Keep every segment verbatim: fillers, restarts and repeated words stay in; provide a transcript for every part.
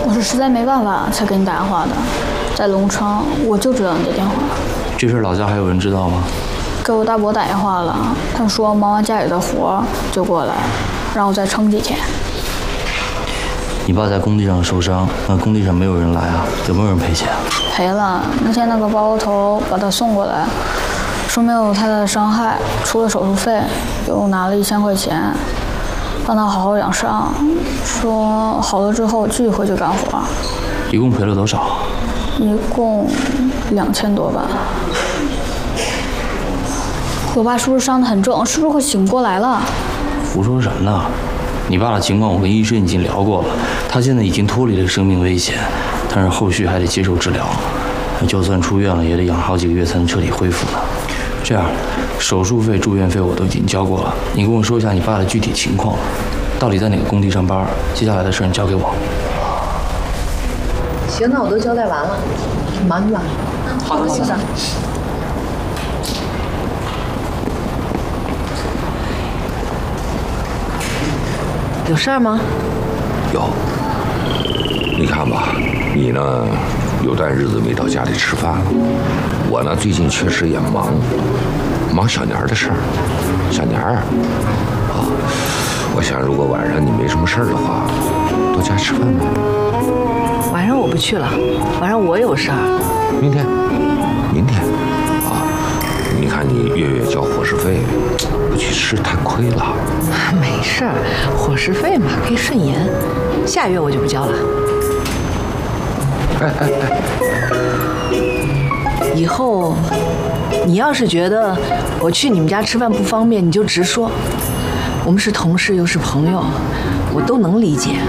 我是实在没办法才给你打电话的，在龙城我就知道你的电话。 这事老家还有人知道吗？ 给我大伯打电话了，他说忙完家里的活就过来，让我再撑几天。 你爸在工地上受伤，那工地上没有人来啊？有没有人赔钱？ 赔了，那天那个包头把他送过来，说没有太大的伤害，除了手术费，又拿了一千块钱，让他好好养伤，说好了之后继续回去干活。 一共赔了多少？ 一共两千多吧。我爸是不是伤得很重？是不是会醒不过来了？ 胡说什么呢？你爸的情况我跟医生已经聊过了，他现在已经脱离了生命危险，但是后续还得接受治疗，就算出院了也得养好几个月才能彻底恢复呢。这样，手术费、住院费我都已经交过了，你跟我说一下你爸的具体情况，到底在哪个工地上班？接下来的事你交给我。 行，那我都交代完了，你忙去吧。 好的，先生。 有事儿吗？ 有。你看吧，你呢，有段日子没到家里吃饭了。我呢，最近确实也忙，忙小年儿的事儿。小年儿，啊，我想如果晚上你没什么事儿的话，到家吃饭吧。 晚上我不去了，晚上我有事儿。 明天，明天，啊，你看你月月交伙食费，不去吃太亏了。 没事儿，伙食费嘛可以顺延，下月我就不交了。 哎哎哎！ 以后你要是觉得我去你们家吃饭不方便，你就直说。我们是同事又是朋友，我都能理解。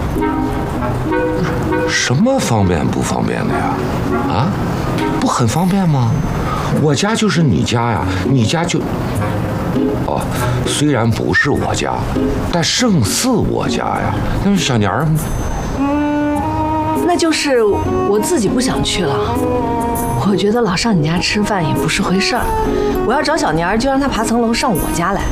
什么方便不方便的呀？啊，不很方便吗？我家就是你家呀，你家就……哦，虽然不是我家，但胜似我家呀。那是小年儿， 那就是我自己不想去了。我觉得老上你家吃饭也不是回事儿。我要找小年儿，就让他爬层楼上我家来。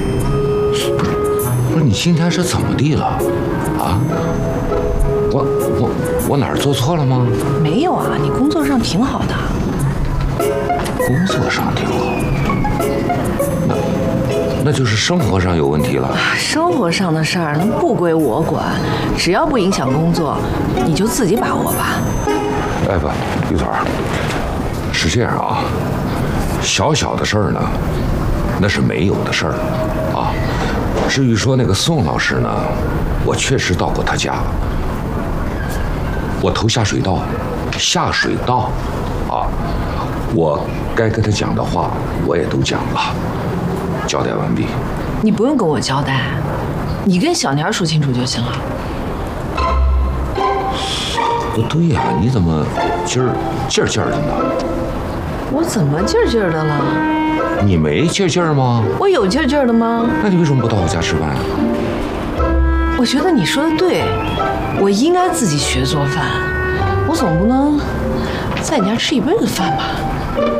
不是你今天是怎么地了？啊？我我我哪儿做错了吗？ 没有啊，你工作上挺好的。 工作上挺好，那那就是生活上有问题了。 生活上的事儿那不归我管，只要不影响工作，你就自己把握吧。 哎不，玉团，是这样啊，小小的事儿呢，那是没有的事儿啊。至于说那个宋老师呢，我确实到过他家，我投下水道，下水道，啊，我该跟他讲的话我也都讲了，交代完毕。 你不用跟我交代，你跟小年说清楚就行了。 不对呀、啊，你怎么今儿劲儿劲儿的呢？ 我怎么劲儿劲儿的了？ 你没劲儿劲儿吗？ 我有劲儿劲儿的吗？ 那你为什么不到我家吃饭啊？ 我觉得你说的对，我应该自己学做饭，我总不能在你家吃一辈子饭吧？